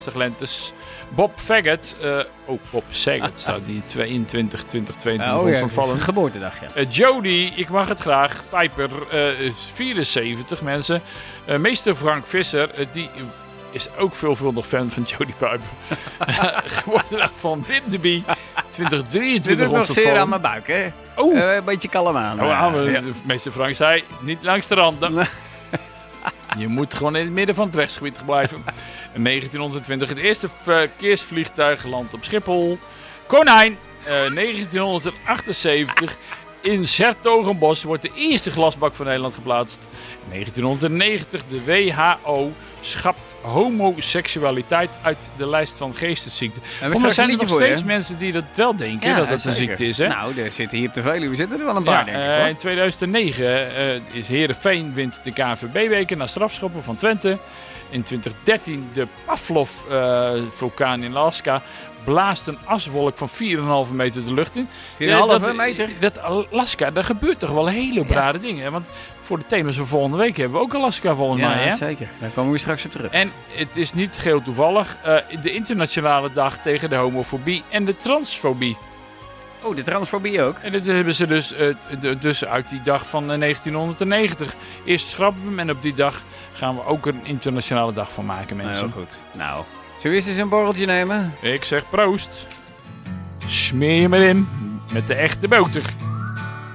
lentes. Bob Saget staat die 2022 ontvallen. Geboortedag, ja. Jody, ik mag het graag. Piper, 74 mensen. Meester Frank Visser, die is ook veelvuldig fan van Jody Piper. Geboortedag van Wim de Bie, 2023 Dit doet nog zeer ontvallen. aan mijn buik, hè? Oh. Een beetje kalm aan. Meester Frank zei, niet langs de randen. Je moet gewoon in het midden van het rechtsgebied blijven. In 1920 het eerste verkeersvliegtuig landt op Schiphol. Konijn, 1978 in 's-Hertogenbosch wordt de eerste glasbak van Nederland geplaatst. In 1990 de WHO schapt homoseksualiteit uit de lijst van geestesziekten. Er zijn nog steeds mensen die dat wel denken, dat het een ziekte is. Hè? Nou, er zitten hier op de Veluwe zitten er wel een paar, denk ik. Hoor. In 2009 is Heerenveen wint de KNVB-beker na strafschoppen van Twente. In 2013 de Pavlov-vulkaan in Alaska blaast een aswolk van 4,5 meter de lucht in. 4,5 meter? Dat Alaska, daar gebeurt toch wel hele rare dingen. Hè? Want voor de thema's van volgende week hebben we ook Alaska volgens mij. Ja, Hè? zeker. Daar komen we straks op terug. En het is niet geheel toevallig de internationale dag tegen de homofobie en de transfobie. Oh, de transfobie ook? En dat hebben ze dus uit die dag van 1990. Eerst schrappen we hem en op die dag gaan we ook een internationale dag van maken, mensen. Heel goed. Nou, zullen we eens een borreltje nemen? Ik zeg proost. Smeer je maar in met de echte boter.